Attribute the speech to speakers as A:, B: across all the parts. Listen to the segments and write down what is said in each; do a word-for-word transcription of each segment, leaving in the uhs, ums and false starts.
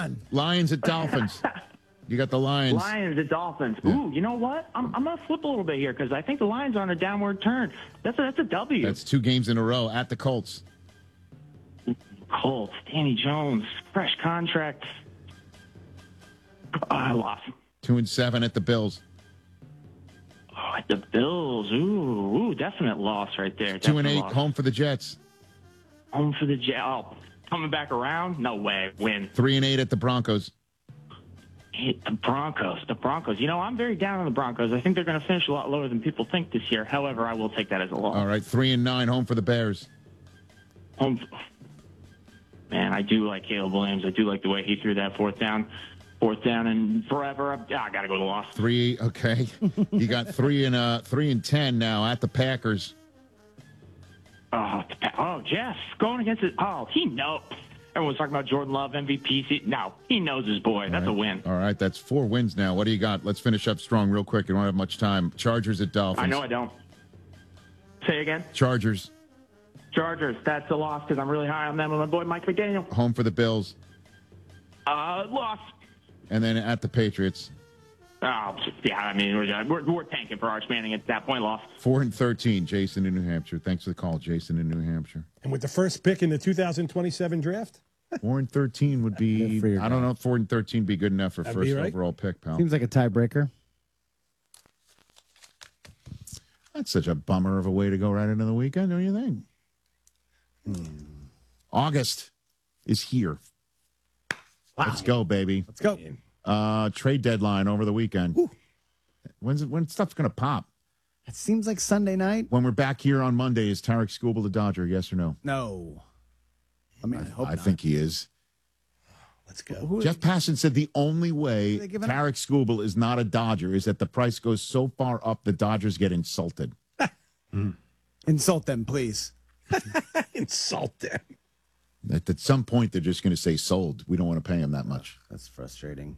A: on.
B: Lions at Dolphins. You got the Lions.
C: Lions at Dolphins.
B: Yeah.
C: Ooh, you know what? I'm, I'm going to flip a little bit here because I think the Lions are on a downward turn. That's a, that's a W.
B: That's two games in a row at the Colts.
C: Colts, Danny Jones, fresh contract. Oh, I lost.
B: Two and seven at the Bills.
C: Oh, at the Bills. Ooh, ooh, definite loss right there.
B: Two and
C: Definite
B: eight
C: loss.
B: home for the Jets.
C: Home for the Jets. Oh, coming back around? No way. Win.
B: Three and eight at the Broncos.
C: Hit the Broncos. The Broncos. You know, I'm very down on the Broncos. I think they're going to finish a lot lower than people think this year. However, I will take that as a loss.
B: All right, three and nine home for the Bears.
C: Home. Man, I do like Caleb Williams. I do like the way he threw that fourth down. Fourth down and forever. I, I got to go to the loss.
B: Three. Okay, you got three and uh three and ten now at the Packers.
C: Oh, oh, Jeff going against it. Oh, he knows. Everyone's talking about Jordan Love, M V P. No, he knows his boy. That's
B: All
C: a
B: right.
C: win.
B: All right, that's four wins now. What do you got? Let's finish up strong real quick. You don't have much time. Chargers at Dolphins.
C: I know I don't. Say again.
B: Chargers.
C: Chargers. That's a loss because I'm really high on them and my boy Mike McDaniel.
B: Home for the Bills.
C: Uh, loss.
B: And then at the Patriots.
C: Oh, yeah, I mean, we're, we're, we're tanking for Arch Manning at that point, loss.
B: Four and thirteen, Jason in New Hampshire. Thanks for the call, Jason in New Hampshire.
A: And with the first pick in the two thousand twenty-seven draft?
B: Four and thirteen would be,
D: Good for your
B: I don't
D: guy.
B: know if four and thirteen would be good enough for
A: That'd
B: first
A: be right.
B: overall pick, pal.
D: Seems like a tiebreaker.
B: That's such a bummer of a way to go right into the weekend, don't you think? Hmm. August is here.
A: Wow.
B: Let's go, baby.
A: Let's go.
B: Uh, trade deadline over the weekend.
A: Ooh.
B: When's it, when stuff's going to pop?
D: It seems like Sunday night.
B: When we're back here on Monday, is Tarek Skubal the Dodger, yes or no?
D: No. I mean, I, hope
B: I
D: not.
B: think he is.
A: Let's go.
D: Who-
B: Jeff Passan said the only way
D: They giving up?
B: Tarek Skubal is not a Dodger is that the price goes so far up the Dodgers get insulted.
D: Insult them, please.
A: Insult them.
B: That at some point they're just going to say sold. We don't want to pay him that much.
D: That's frustrating.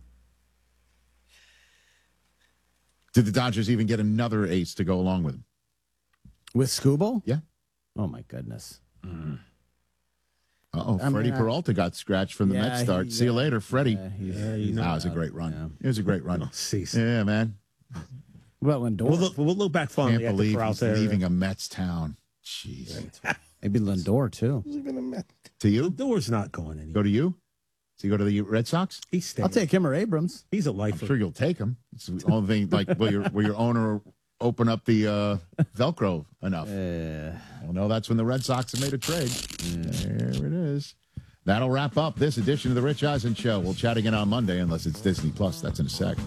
B: Did the Dodgers even get another ace to go along with him?
D: With Scooble?
B: Yeah.
D: Oh, my goodness.
B: Uh-oh,
D: I
B: Freddie
D: mean, I-
B: Peralta got scratched from the
D: Yeah,
B: Mets start.
D: he-
B: See you
D: yeah.
B: later, Freddie.
D: Yeah, he's,
A: Yeah, you
D: he's
A: know.
B: That was a
D: out.
B: great run.
D: Yeah.
B: It was a great run.
A: Cease.
B: Yeah, man.
D: Well, Lindor.
A: We'll look, we'll look back fondly
B: Can't
A: at the
B: believe he's
A: Peralta era.
B: leaving a Mets town. Jeez.
D: Maybe Lindor, too.
A: Leaving a Met.
B: To you?
A: Door's not going anywhere.
B: Go to you? Does he go to the Red Sox?
A: He's staying.
D: I'll take him or Abrams.
A: He's a
B: I'm
A: lifer.
B: sure you'll take him. It's the only thing, like, will your, will your owner open up the uh, Velcro enough?
D: Uh,
B: Well, no, that's when the Red Sox have made a trade. There it is. That'll wrap up this edition of the Rich Eisen Show. We'll chat again on Monday, unless it's Disney Plus. That's in a sec.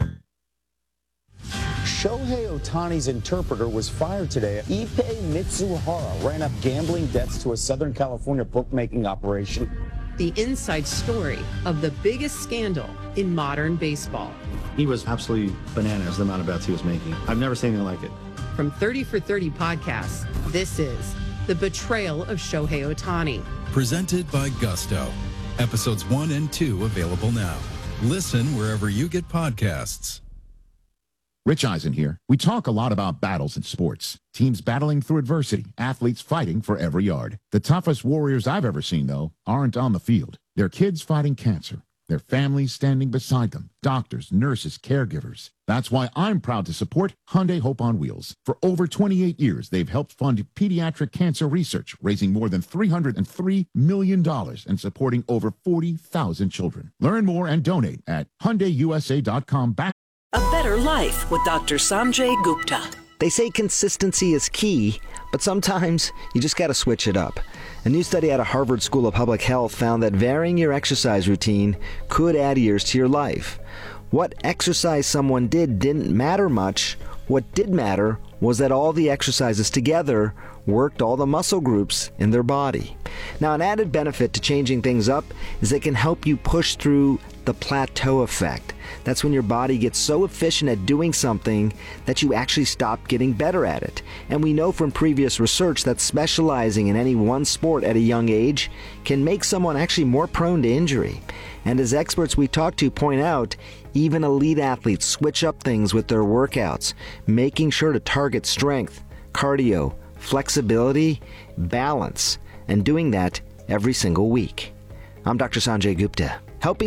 E: Shohei Ohtani's interpreter was fired today. Ippei Mitsuhara ran up gambling debts to a Southern California bookmaking operation.
F: The inside story of the biggest scandal in modern baseball.
G: He was absolutely bananas, the amount of bets he was making. I've never seen anything like it.
F: From thirty for thirty podcasts, this is The Betrayal of Shohei Ohtani.
H: Presented by Gusto. Episodes one and two available now. Listen wherever you get podcasts.
B: Rich Eisen here. We talk a lot about battles in sports. Teams battling through adversity, athletes fighting for every yard. The toughest warriors I've ever seen, though, aren't on the field. They're kids fighting cancer. Their families standing beside them. Doctors, nurses, caregivers. That's why I'm proud to support Hyundai Hope on Wheels. For over twenty-eight years, they've helped fund pediatric cancer research, raising more than three hundred three million dollars and supporting over forty thousand children. Learn more and donate at Hyundai U S A dot com. Back
I: A better life with Doctor Sanjay Gupta.
J: They say consistency is key, but sometimes you just got to switch it up. A new study out of Harvard School of Public Health found that varying your exercise routine could add years to your life. What exercise someone did didn't matter much. What did matter was that all the exercises together worked all the muscle groups in their body. Now, an added benefit to changing things up is they can help you push through the plateau effect. That's when your body gets so efficient at doing something that you actually stop getting better at it. And we know from previous research that specializing in any one sport at a young age can make someone actually more prone to injury. And as experts we talk to point out, even elite athletes switch up things with their workouts, making sure to target strength, cardio, flexibility, balance, and doing that every single week. I'm Doctor Sanjay Gupta, helping